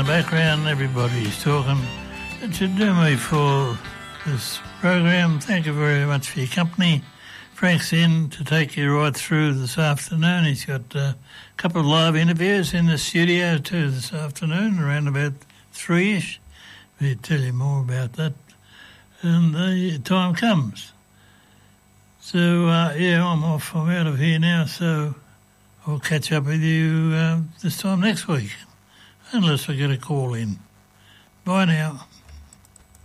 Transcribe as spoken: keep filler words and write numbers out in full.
background, everybody's talking. It should do me for this program. Thank you very much for your company. Frank's in to take you right through this afternoon. He's got a couple of live interviews in the studio too this afternoon, around about three-ish. We'll tell you more about that when the time comes. So, uh, yeah, I'm off. I'm out of here now, so I'll catch up with you uh, this time next week, unless I get a call in. Bye now.